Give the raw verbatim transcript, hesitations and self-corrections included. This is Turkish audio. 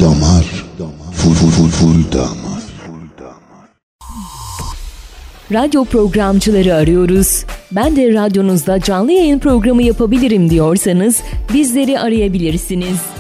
damar, full full full full damar. Radyo programcıları arıyoruz. Ben de radyonuzda canlı yayın programı yapabilirim diyorsanız bizleri arayabilirsiniz.